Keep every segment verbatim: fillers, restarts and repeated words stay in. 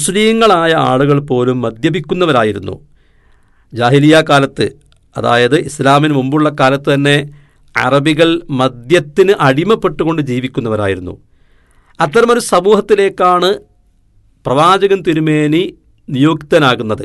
മുസ്ലിങ്ങളായ ആളുകൾ പോലും മദ്യപിക്കുന്നവരായിരുന്നു. ജാഹിലിയ കാലത്ത്, അതായത് ഇസ്ലാമിന് മുമ്പുള്ള കാലത്ത് തന്നെ അറബികൾ മദ്യത്തിന് അടിമപ്പെട്ടുകൊണ്ട് ജീവിക്കുന്നവരായിരുന്നു. അത്തരമൊരു സമൂഹത്തിലേക്കാണ് പ്രവാചകൻ തിരുമേനി നിയുക്തനാകുന്നത്.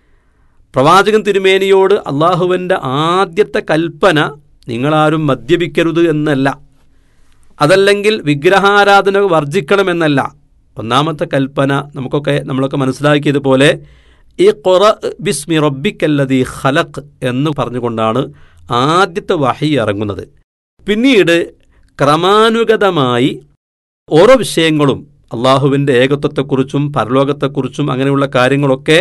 പ്രവാചകൻ തിരുമേനിയോട് അള്ളാഹുവിൻ്റെ ആദ്യത്തെ കൽപ്പന നിങ്ങളാരും മദ്യപിക്കരുത് എന്നല്ല, അതല്ലെങ്കിൽ വിഗ്രഹാരാധന വർജിക്കണമെന്നല്ല. ഒന്നാമത്തെ കൽപ്പന നമുക്കൊക്കെ നമ്മളൊക്കെ മനസ്സിലാക്കിയതുപോലെ ഇഖ്റ ബിസ്മി റബ്ബിക്കല്ലദീ ഖലഖ് എന്ന് പറഞ്ഞുകൊണ്ടാണ് ആദ്യത്തെ വഹി ഇറങ്ങുന്നത്. പിന്നീട് ക്രമാനുഗതമായി ഓരോ വിഷയങ്ങളും അള്ളാഹുവിൻ്റെ ഏകത്വത്തെക്കുറിച്ചും പരലോകത്തെക്കുറിച്ചും അങ്ങനെയുള്ള കാര്യങ്ങളൊക്കെ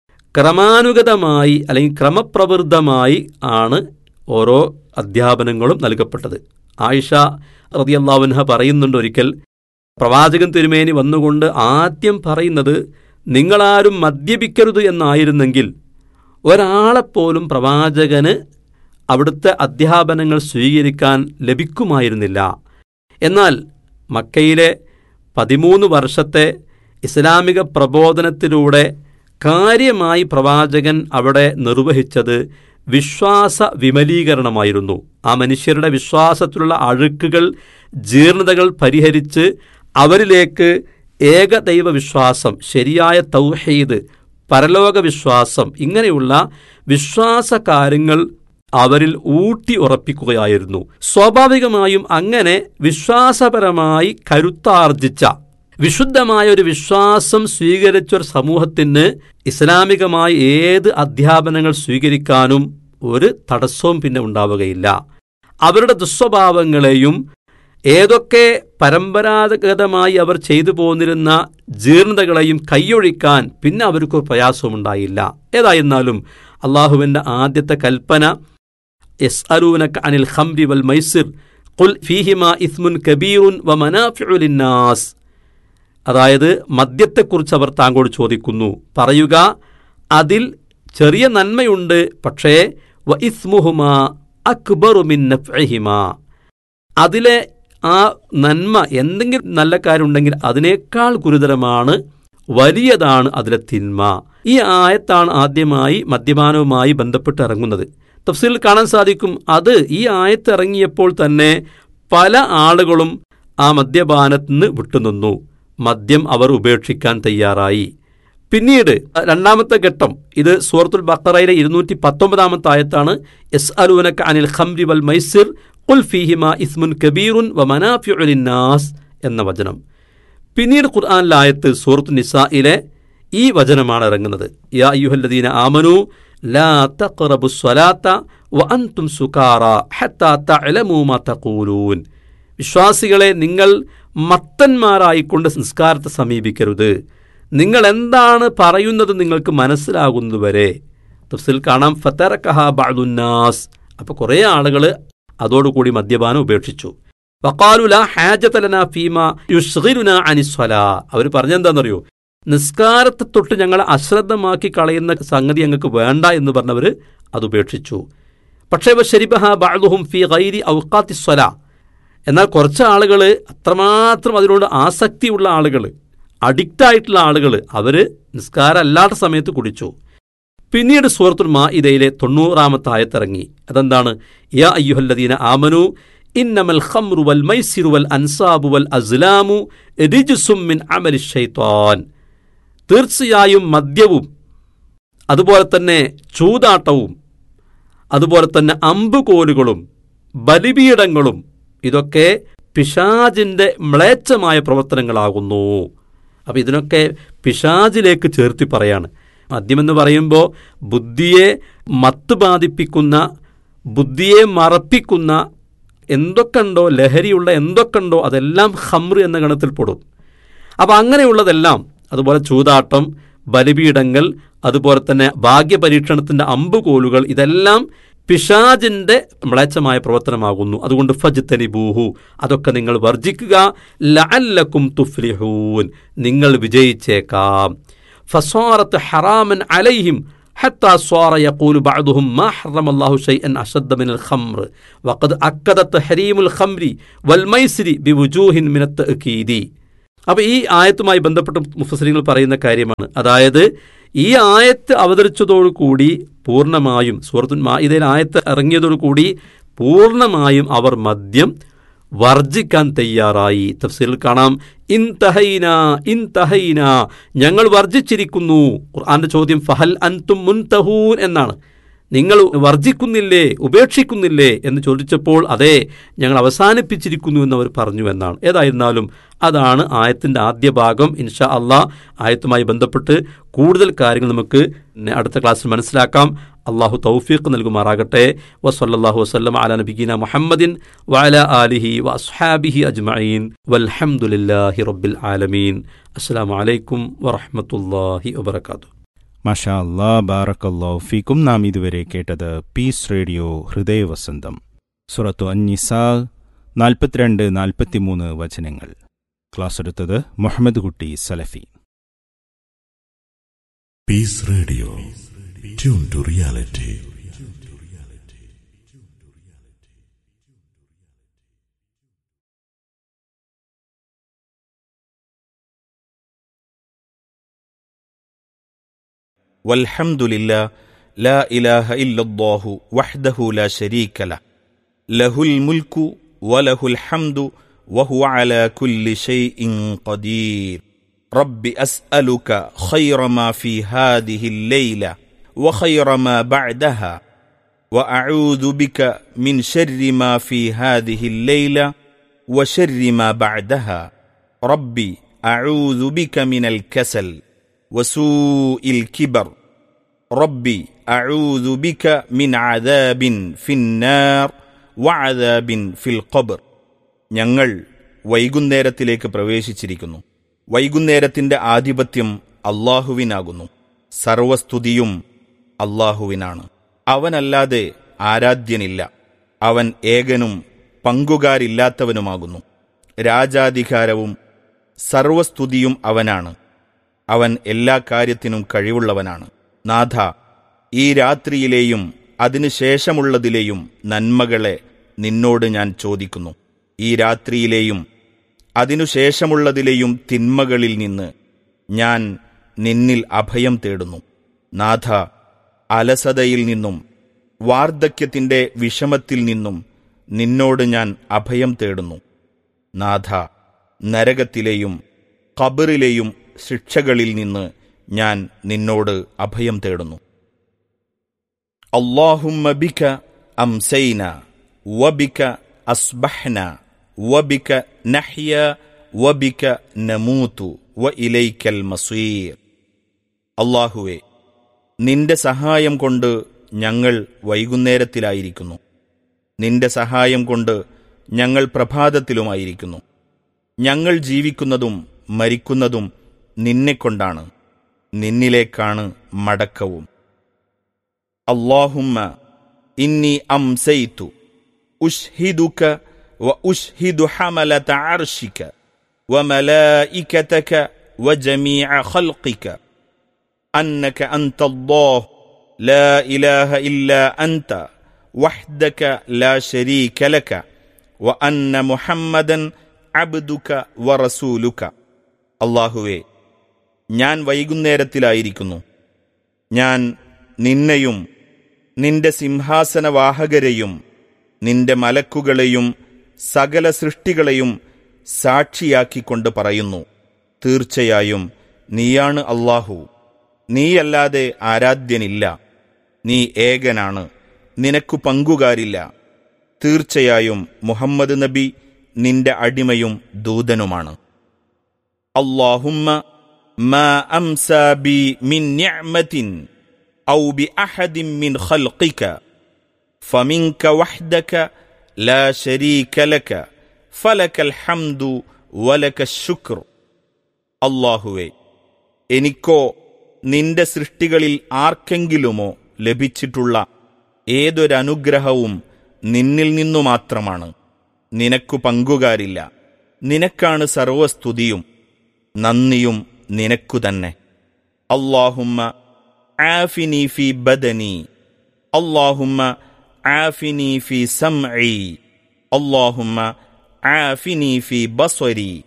ക്രമാനുഗതമായി അല്ലെങ്കിൽ ക്രമപ്രവൃദ്ധമായി ആണ് ഓരോ അധ്യാപനങ്ങളും നൽകപ്പെട്ടത്. ആയിഷ റളിയല്ലാഹു അൻഹ പറയുന്നുണ്ട്, ഒരിക്കൽ പ്രവാചകൻ തിരുമേനി വന്നുകൊണ്ട് ആദ്യം പറയുന്നത് നിങ്ങളാരും മദ്യപിക്കരുത് എന്നായിരുന്നെങ്കിൽ ഒരാളെപ്പോലും പ്രവാചകന് അവിടുത്തെ അധ്യാപനങ്ങൾ സ്വീകരിക്കാൻ ലഭിക്കുമായിരുന്നില്ല. എന്നാൽ മക്കയിലെ പതിമൂന്ന് വർഷത്തെ ഇസ്ലാമിക പ്രബോധനത്തിലൂടെ കാര്യമായി പ്രവാചകൻ അവിടെ നിർവഹിച്ചത് വിശ്വാസ വിമലീകരണമായിരുന്നു. ആ മനുഷ്യരുടെ വിശ്വാസത്തിലുള്ള അഴുക്കുകൾ, ജീർണതകൾ പരിഹരിച്ച് അവരിലേക്ക് ഏകദൈവ വിശ്വാസം, ശരിയായ തൗഹീദ്, പരലോക വിശ്വാസം, ഇങ്ങനെയുള്ള വിശ്വാസ കാര്യങ്ങൾ അവരിൽ ഊട്ടി ഉറപ്പിക്കുകയായിരുന്നു. സ്വാഭാവികമായും അങ്ങനെ വിശ്വാസപരമായി കരുത്താർജിച്ച വിശുദ്ധമായ ഒരു വിശ്വാസം സ്വീകരിച്ച ഒരു സമൂഹത്തിന് ഇസ്ലാമികമായി ഏത് അധ്യാപനങ്ങൾ സ്വീകരിക്കാനും ഒരു തടസ്സവും പിന്നെ ഉണ്ടാവുകയില്ല. അവരുടെ ദുസ്വഭാവങ്ങളെയും ഏതൊക്കെ പരമ്പരാഗതമായി അവർ ചെയ്തു പോന്നിരുന്ന ജീർണതകളെയും കൈയൊഴിക്കാൻ പിന്നെ അവർക്ക് പ്രയാസമുണ്ടായില്ല. ഏതായിരുന്നാലും അള്ളാഹുവിൻ്റെ ആദ്യത്തെ കൽപ്പന യസ്അലൂനക അനിൽ ഖംരി വൽ മൈസിർ ഖുൽ ഫീഹിമാ ഇസ്മുൻ കബീറുൻ വ മനാഫിഉ ലിന്നാസ്. അതായത് മദ്യത്തെക്കുറിച്ച് അവർ താങ്കളോട് ചോദിക്കുന്നു, പറയുക അതിൽ ചെറിയ നന്മയുണ്ട്, പക്ഷേ വ ഇസ്മുഹുമാ അക്ബറു മിൻ നഫ്ഇഹിമാ, അതിലെ ആ നന്മ, എന്തെങ്കിലും നല്ല കാര്യമുണ്ടെങ്കിൽ അതിനേക്കാൾ ഗുരുതരമാണ്, വലിയതാണ് അതിലെ തിന്മ. ഈ ആയത്താണ് ആദ്യമായി മദ്യപാനവുമായി ബന്ധപ്പെട്ട് ഇറങ്ങുന്നത്. തഫ്സീറിൽ കാണാൻ സാധിക്കും, അത് ഈ ആയത്ത് ഇറങ്ങിയപ്പോൾ തന്നെ പല ആളുകളും ആ മദ്യപാനത്തിൽ നിന്ന് വിട്ടുനിന്നു. മദ്യം അവർ ഉപേക്ഷിക്കാൻ തയ്യാറായി. പിന്നീട് രണ്ടാമത്തെ ഘട്ടം, ഇത് സൂറത്തുൽ ബഖറയിലെ ഇരുന്നൂറ്റി പത്തൊമ്പതാമത്തെ ആയത്താണ്. യസ്അലൂനക അനിൽ ഖംരി വൽ മൈസിർ ഖുൽ ഫീഹിമാ ഇസ്മുൻ കബീറുൻ വ മനാഫിഉ ലിന്നാസ് എന്ന വചനം. പിന്നീട് ഖുർആനിലെ ആയത്ത് സൂറത്തു നിസായിലെ ഈ വചനമാണ് ഇറങ്ങുന്നത്. യാ അയ്യുഹല്ലദീന ആമനൂ ലാ തഖറബുസ് സ്വലാത്ത വ അൻതും സുകാറാ ഹത്താ തഅലമൂ മാ തഖൂലൂൻ. വിശ്വാസികളെ, നിങ്ങൾ മത്തന്മാരായിക്കൊണ്ട് നിസ്കാരത്തെ സമീപിക്കരുത്, നിങ്ങൾ എന്താണ് പറയുന്നത് നിങ്ങൾക്ക് മനസ്സിലാകുന്നതുവരെ. തഫ്സീൽ കാണാം ഫതറകഹ ബഅദുന്നാസ്. അപ്പോൾ കുറേ ആളുകൾ അതോടുകൂടി മദ്യപാനം ഉപേക്ഷിച്ചു. വഖാലു ലാ ഹാജത ലനാ ഫീമാ യുശ്ഗിലുനാ അനിസ്സലാ. അവർ പറഞ്ഞെന്താണെന്നറിയോ, നിസ്കാരത്തെ തൊട്ട് ഞങ്ങളെ അശ്രദ്ധമാക്കി കളയുന്ന സംഗതി ഞങ്ങൾക്ക് വേണ്ട എന്ന് പറഞ്ഞവർ അത് ഉപേക്ഷിച്ചു. പക്ഷേ വശരിബഹ ബഅദുഹും ഫീ ഗൈരി ഔഖാത്തിസ്സലാ. എന്നാൽ കുറച്ച് ആളുകൾ, അത്രമാത്രം അതിനോട് ആസക്തിയുള്ള ആളുകൾ, അഡിക്റ്റായിട്ടുള്ള ആളുകൾ, അവർ നിസ്കാരം അല്ലാത്ത സമയത്ത് കുടിച്ചു. പിന്നീട് സൂറത്തുൽ മാഇദയിലെ തൊണ്ണൂറാമത്തെ ആയത്തിറങ്ങി. അതെന്താണ്? യാ അയ്യുഹല്ലദീന ആമനു ഇന്നമൽ ഖംറു വൽ മൈസിറു വൽ അൻസാബു വൽ അസ്ലാമു റിജ്സും മിൻ അമലി ശൈത്താൻ. തീർച്ചയായും മദ്യവും അതുപോലെ തന്നെ ചൂതാട്ടവും അതുപോലെ തന്നെ അമ്പുകോലുകളും ബലിപീഠങ്ങളും ഇതൊക്കെ പിശാചിൻ്റെ മ്ലേച്ഛമായ പ്രവർത്തനങ്ങളാകുന്നു. അപ്പോൾ ഇതിനൊക്കെ പിശാചിലേക്ക് ചേർത്തി പറയാണ്. മദ്യമെന്ന് പറയുമ്പോൾ ബുദ്ധിയെ മത്ത് ബാധിപ്പിക്കുന്ന, ബുദ്ധിയെ മറപ്പിക്കുന്ന എന്തൊക്കെയുണ്ടോ, ലഹരിയുള്ള എന്തൊക്കെയുണ്ടോ അതെല്ലാം ഖംറ് എന്ന ഗണത്തിൽപ്പെടും. അപ്പോൾ അങ്ങനെയുള്ളതെല്ലാം, അതുപോലെ ചൂതാട്ടം, ബലിപീഠങ്ങൾ, അതുപോലെ തന്നെ ഭാഗ്യപരീക്ഷണത്തിൻ്റെ അമ്പുകോലുകൾ, ഇതെല്ലാം പിശാചിൻ്റെ മ്ലേച്ഛമായ പ്രവർത്തനമാകുന്നു. അതുകൊണ്ട് ഫജ്തനിബൂഹു, അതൊക്കെ നിങ്ങൾ വർജിക്കുക. ലഅല്ലക്കും തുഫ്ലിഹൂൻ, നിങ്ങൾ വിജയിച്ചേക്കാം. ഫസാറത്ത് ഹറാമൻ അലൈഹിം ഹത്താ സ്വാറ യഖൂലു ബഅദുഹും മാ ഹറമല്ലാഹു ശൈഅൻ അശദ്ദ മിനൽ ഖംർ വഖദ് അക്കദ തഹരീമുൽ ഖംരി വൽ മൈസിരി ബിവുജൂഹിൻ മിനത് തഅകീദി. അപ്പോൾ ഈ ആയത്തുമായി ബന്ധപ്പെട്ട മുഫസ്സിറുകൾ പറയുന്ന കാര്യമാണ്, അതായത് ഈ ആയത്ത് അവതരിച്ചതോടുകൂടി പൂർണ്ണമായും സൂറത്തുൽ മാഇദയിൽ ആയത്ത് ഇറങ്ങിയതോടുകൂടി പൂർണ്ണമായും അവർ മദ്യം വർജിക്കാൻ തയ്യാറായി. തഫ്സീറിൽ കാണാം, ഇൻതഹൈന ഇൻതഹൈന, ഞങ്ങൾ വർജിച്ചിരിക്കുന്നു. ഖുർആന്റെ ചോദ്യം ഫഹൽ അൻതും മുൻതഹൂൻ എന്നാണ്. നിങ്ങൾ വർജിക്കുന്നില്ലേ, ഉപേക്ഷിക്കുന്നില്ലേ എന്ന് ചോദിച്ചപ്പോൾ അതെ, ഞങ്ങൾ അവസാനിപ്പിച്ചിരിക്കുന്നു എന്നവർ പറഞ്ഞു എന്നാണ്. ഏതായിരുന്നാലും അതാണ് ആയത്തിൻ്റെ ആദ്യ ഭാഗം. ഇൻഷാ അള്ളാഹ് ആയത്തുമായി ബന്ധപ്പെട്ട് കൂടുതൽ കാര്യങ്ങൾ നമുക്ക് അടുത്ത ക്ലാസ്സിൽ മനസ്സിലാക്കാം. അള്ളാഹു തൗഫീഖ് നൽകുമാറാകട്ടെ. വസല്ലല്ലാഹു വസല്ലം അലാ നബിയിന മുഹമ്മദിൻ വഅലാ ആലിഹി വഅസ്ഹാബിഹി അജ്മഈൻ വൽഹംദുലില്ലാഹി റബ്ബിൽ ആലമീൻ. അസ്സലാമു അലൈക്കും വറഹ്മത്തുള്ളാഹി വബറകാതുഹു. മാഷാ അല്ലാ, ബാറക്കല്ലാഹു ഫീക്കും. നാം ഇതുവരെ കേട്ടത് പീസ് റേഡിയോ ഹൃദയവസന്തം, സൂറത്തു അൻ-നിസാ നാൽപ്പത്തിരണ്ട് നാൽപ്പത്തിമൂന്ന് വചനങ്ങൾ. ക്ലാസ് എടുത്തത് മുഹമ്മദ് കുട്ടി സലഫി. Piece radio, tune to reality. വൽഹംദുലില്ലാ ലാ ഇലാഹ ഇല്ലല്ലാഹു വഹ്ദഹു ലാ ശരീക ലഹ് ലഹുൽ മുൽക്കു വലഹുൽ ഹംദു വഹുവ അലാ കുല്ലി ഷൈഇൻ ഖദീർ. റബ്ബി അസ്അലുക ഖൈറ മാ ഫീ ഹാദിഹിൽ ലൈല വഖൈറ മാ ബഅദഹാ വഅഊദു ബിക മിൻ ശർരി മാ ഫീ ഹാദിഹിൽ ലൈല വശർരി മാ ബഅദഹാ. റബ്ബി അഊദു ബിക മിനൽ കസൽ വസൂഇൽ കിബർ. റബ്ബി അഊദു ബിക മിൻ അദാബിൻ ഫിന്നാർ വഅദാബിൻ ഫിൽ ഖബ്ർ. ഞങ്ങൾ വൈകുന്നേരത്തിലേക്ക് പ്രവേശിച്ചിരിക്കുന്നു. വൈകുന്നേരത്തിന്റെ ആധിപത്യം അല്ലാഹുവിനാകുന്നു. സർവസ്തുതിയും അല്ലാഹുവിനാണ്. അവനല്ലാതെ ആരാധ്യനില്ല. അവൻ ഏകനും പങ്കുകാരില്ലാത്തവനുമാകുന്നു. രാജാധികാരവും സർവസ്തുതിയും അവനാണ്. അവൻ എല്ലാ കാര്യത്തിനും കഴിവുള്ളവനാണ്. നാഥ, ഈ രാത്രിയിലെയും അതിനുശേഷമുള്ളതിലെയും നന്മകളെ നിന്നോട് ഞാൻ ചോദിക്കുന്നു. ഈ രാത്രിയിലെയും അതിനുശേഷമുള്ളതിലെയും തിന്മകളിൽ നിന്ന് ഞാൻ നിന്നിൽ അഭയം തേടുന്നു. നാഥ, അലസതയിൽ നിന്നും വാർദ്ധക്യത്തിൻ്റെ വിഷമത്തിൽ നിന്നും നിന്നോട് ഞാൻ അഭയം തേടുന്നു. നാഥ, നരകത്തിലെയും ഖബറിലെയും ശിക്ഷകളിൽ നിന്ന് ഞാൻ നിന്നോട് അഭയം തേടുന്നു. അല്ലാഹുമ്മ ബിക അംസൈന വബിക അസ്ബഹ്ന വബിക നഹ്യ വബിക നമൂതു വഇലൈക്കൽ മസീർ. അല്ലാഹുവേ, നിന്റെ സഹായം കൊണ്ട് ഞങ്ങൾ വൈകുന്നേരത്തിലായിരിക്കുന്നു. നിന്റെ സഹായം കൊണ്ട് ഞങ്ങൾ പ്രഭാതത്തിലുമായിരിക്കുന്നു. ഞങ്ങൾ ജീവിക്കുന്നതും മരിക്കുന്നതും നിന്നെക്കൊണ്ടാണ്. നിന്നിലേക്കാണ് മടക്കവും. അല്ലാഹുമ്മ ഇന്നി അംസൈതു ഉശ്ഹിദുക വ ഉശ്ഹിദു ഹമലത അർശിക വ മലായികതക വ ജമീഅ ഖൽഖിക അന്നക അൻതല്ലാഹ് ലാ ഇലാഹ ഇല്ലാ അൻത വഹ്ദക ലാ ശരീക ലക വ അന്ന മുഹമ്മദൻ അബ്ദുക വ റസൂലുക. അല്ലാഹുവേ, ഞാൻ വൈകുന്നേരത്തിലായിരിക്കുന്നു. ഞാൻ നിന്നെയും നിന്റെ സിംഹാസനവാഹകരെയും നിന്റെ മലക്കുകളെയും സകല സൃഷ്ടികളെയും സാക്ഷിയാക്കിക്കൊണ്ട് പറയുന്നു, തീർച്ചയായും നീയാണ് അല്ലാഹു. നീയല്ലാതെ ആരാധ്യനില്ല. നീ ഏകനാണ്, നിനക്കു പങ്കുകാരില്ല. തീർച്ചയായും മുഹമ്മദ് നബി നിന്റെ അടിമയും ദൂതനുമാണ്. അല്ലാഹുമ്മ മാ അംസാ ബി മിൻ നിഅമത്തിൻ ഔ ബി അഹദിൻ മിൻ ഖൽഖിക ഫമിൻക വഹ്ദക ലാ ശരീക ലക ഫലകൽ ഹംദു വലക ശുക്ർ. അല്ലാഹുവേ, എനിക്കോ നിന്റെ സൃഷ്ടികളിൽ ആർക്കെങ്കിലുമോ ലഭിച്ചിട്ടുള്ള ഏതൊരനുഗ്രഹവും നിന്നിൽ നിന്നു മാത്രമാണ്. നിനക്കു പങ്കുകാരില്ല. നിനക്കാണ് സർവസ്തുതിയും നന്ദിയും നിനക്കു തന്നെ. അല്ലാഹുമ്മ ആഫിനി ഫി ബദനി, അല്ലാഹുമ്മ ആഫിനി ഫി സംഇ, അല്ലാഹുമ്മ ആഫിനി ഫി ബസ്വരി,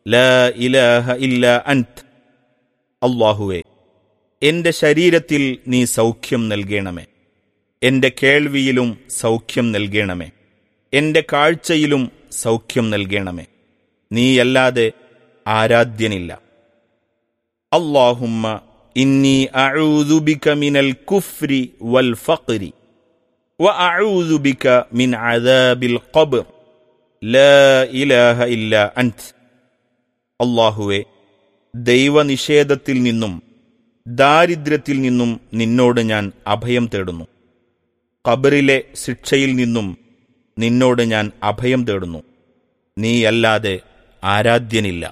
ലാ ഇലാഹ ഇല്ലാ അൻത്. അല്ലാഹുവേ, എൻ്റെ ശരീരത്തിൽ നീ സൗഖ്യം നൽകണമേ, എൻ്റെ കേൾവിയിലും സൗഖ്യം നൽകണമേ, എൻ്റെ കാഴ്ചയിലും സൗഖ്യം നൽകണമേ. നീയല്ലാതെ ആരാധ്യനില്ല. അല്ലാഹുമ്മ ഇന്നി അഊദു ബിക മിനൽ കുഫ്രി വൽ ഫഖ്രി വ അഊദു ബിക മിൻ അദാബിൽ ഖബ്ർ ലാ ഇലാഹ ഇല്ലാ അൻത്. അല്ലാഹുവേ, ദൈവനിഷേധത്തിൽ നിന്നും ദാരിദ്ര്യത്തിൽ നിന്നും നിന്നോട് ഞാൻ അഭയം തേടുന്നു. ഖബറിലെ ശിക്ഷയിൽ നിന്നും നിന്നോട് ഞാൻ അഭയം തേടുന്നു. നീയല്ലാതെ ആരാധ്യനില്ല.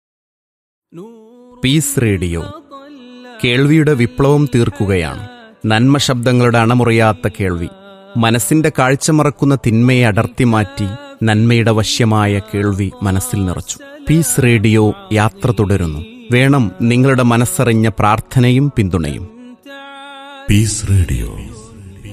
പീസ് റേഡിയോ കേൾവിയുടെ വിപ്ലവം തീർക്കുകയാണ്. നന്മ ശബ്ദങ്ങളുടെ അണമുറിയാത്ത കേൾവി, മനസ്സിന്റെ കാഴ്ച മറക്കുന്ന തിന്മയെ അടർത്തി മാറ്റി നന്മയുടെ വശ്യമായ കേൾവി മനസ്സിൽ നിറച്ചു. പീസ് റേഡിയോ യാത്ര തുടരുന്നു. വേണം നിങ്ങളുടെ മനസ്സറിഞ്ഞ പ്രാർത്ഥനയും പിന്തുണയും. Piece radio,